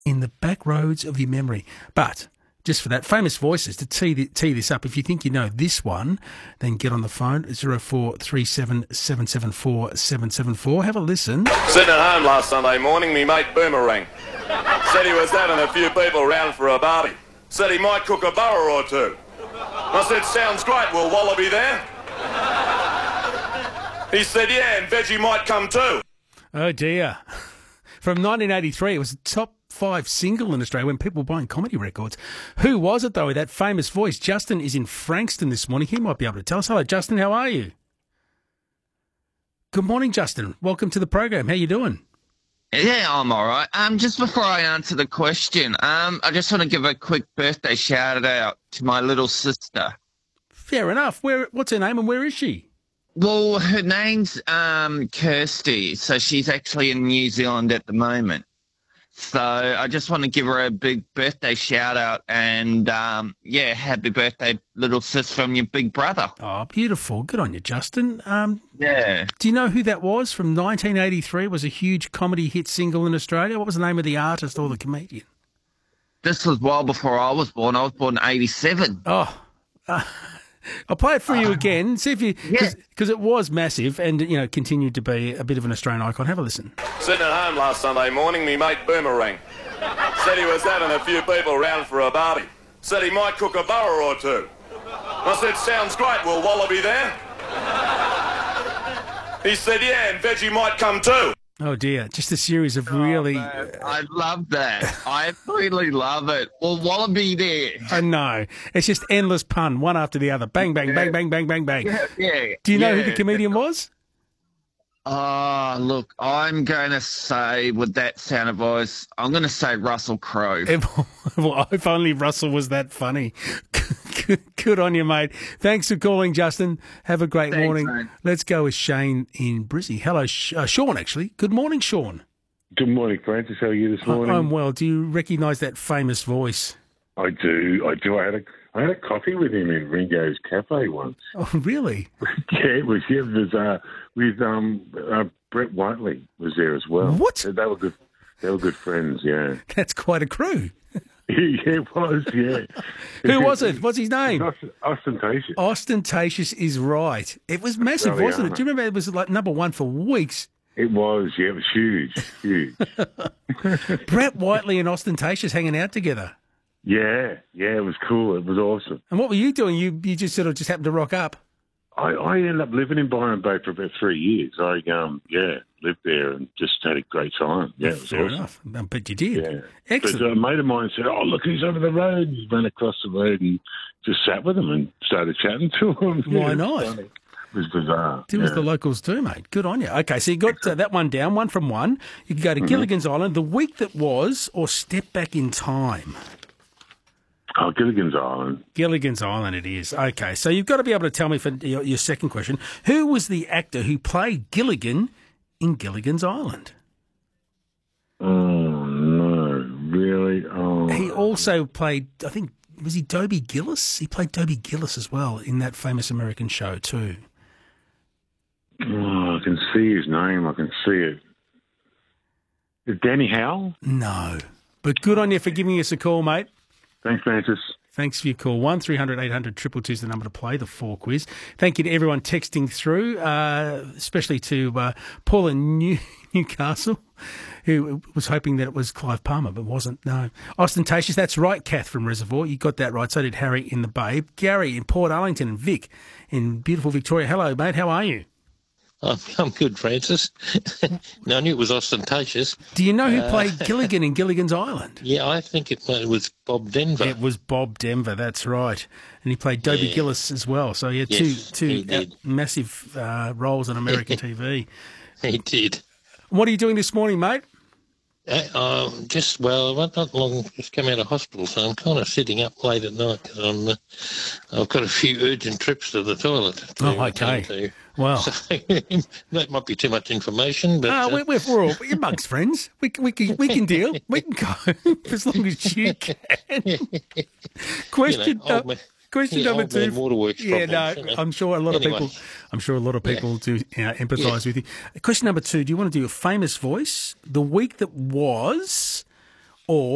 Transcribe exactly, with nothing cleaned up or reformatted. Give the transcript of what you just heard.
in the back roads of your memory. But just for that, famous voices, to tee, the, tee this up, if you think you know this one, then get on the phone, zero four three seven, seven seven four, seven seven four. Have a listen. Sitting at home last Sunday morning, me mate Boomerang said he was having a few people round for a barbie. Said he might cook a burger or two. I said, sounds great, will Wallaby there? He said, yeah, and Veggie might come too. Oh, dear. From nineteen eighty-three, it was a top five single in Australia when people were buying comedy records. Who was it, though, with that famous voice? Justin is in Frankston this morning. He might be able to tell us. Hello, Justin. How are you? Good morning, Justin. Welcome to the program. How you doing? Yeah, I'm all right. Um, just before I answer the question, um, I just want to give a quick birthday shout out to my little sister. Fair enough. Where? What's her name and where is she? Well, her name's um, Kirsty, so she's actually in New Zealand at the moment. So I just want to give her a big birthday shout out and, um, yeah, happy birthday, little sis from your big brother. Oh, beautiful. Good on you, Justin. Um, yeah. Do you know who that was from nineteen eighty-three? It was a huge comedy hit single in Australia. What was the name of the artist or the comedian? This was well before I was born. I was born in eighty-seven. Oh, uh, I'll play it for you again. See if you, because yeah. it was massive and, you know, continued to be a bit of an Australian icon. Have a listen. Sitting at home last Sunday morning, me mate Boomerang said he was having a few people round for a barbie. Said he might cook a burger or two. I said, sounds great, will Wallaby there? He said, yeah, and Veggie might come too. Oh, dear. Just a series of really... Oh, I love that. I absolutely love it. Well, Wallaby there. I know. It's just endless pun, one after the other. Bang, bang, yeah. bang, bang, bang, bang, bang. Yeah, yeah. Do you know yeah. who the comedian was? Oh, look, I'm going to say, with that sound of voice, I'm going to say Russell Crowe. Well, if only Russell was that funny. Good on you, mate. Thanks for calling, Justin. Have a great Thanks, morning. mate. Let's go with Shane in Brizzy. Hello, Sh- uh, Sean, actually. Good morning, Sean. Good morning, Francis. How are you this morning? I'm well. Do you recognise that famous voice? I do. I do. I had a I had a coffee with him in Ringo's Cafe once. Oh, really? yeah, it was. Yeah, it was uh, with um, uh, Brett Whiteley was there as well. What? They, they were good. They were good friends. Yeah. That's quite a crew. yeah, it was. Yeah. Who was it? What's his name? Ost- ostentatious. Ostentatious is right. It was massive, Australiana. wasn't it? Do you remember it was like number one for weeks? It was. Yeah, it was huge. Huge. Brett Whiteley and Ostentatious hanging out together. Yeah, yeah, it was cool. It was awesome. And what were you doing? You you just sort of just happened to rock up. I, I ended up living in Byron Bay for about three years. I um yeah lived there and just had a great time. Yeah, it was Fair awesome. enough. I bet you did. Yeah. Excellent. But a mate of mine said, "Oh, look, he's over the road." He ran across the road and just sat with him and started chatting to him. Why Yeah, not? It was, funny. It was bizarre. It was yeah. the locals too, mate. Good on you. Okay, so you got uh, that one down, one from one. You can go to Mm-hmm. Gilligan's Island, the week that was, or step back in time. Oh, Gilligan's Island. Gilligan's Island it is. Okay, so you've got to be able to tell me for your, your second question, who was the actor who played Gilligan in Gilligan's Island? Oh, no, really? Oh. He also played, I think, was he Dobie Gillis? He played Dobie Gillis as well in that famous American show too. Oh, I can see his name. I can see it. Is Danny Howell? No. But good on you for giving us a call, mate. Thanks, Francis. Thanks for your call. one three hundred eight hundred two two two is the number to play the four quiz. Thank you to everyone texting through, uh, especially to uh, Paul in New- Newcastle, who was hoping that it was Clive Palmer, but wasn't. No. Ostentatious, that's right, Kath from Reservoir. You got that right. So did Harry in The Babe. Gary in Port Arlington and Vic in beautiful Victoria. Hello, mate. How are you? I'm, I'm good, Francis. No, I knew it was Ostentatious. Do you know who Uh, played Gilligan in Gilligan's Island? Yeah, I think it was Bob Denver. It was Bob Denver, that's right. And he played Dobie Yeah. Gillis as well. So he had Yes, two, he two did. uh, massive uh, roles on American T V. He did. What are you doing this morning, mate? Uh, uh, just, well, I've not long just come out of hospital, so I'm kind of sitting up late at night because I'm, uh, I've got a few urgent trips to the toilet. To Oh, okay. attend to. Well, So, that might be too much information, but... uh, uh, we're, we're, we're all we're amongst friends. We, can- we, can, we can deal. We can go as long as you can. Question, you know, uh, old man- question yeah, number old two. man waterworks Yeah, no, problems, you know. I'm sure a lot of Anyway. people. I'm sure a lot of people do uh, empathise with you. Question number two: do you want to do a famous voice, the week that was, or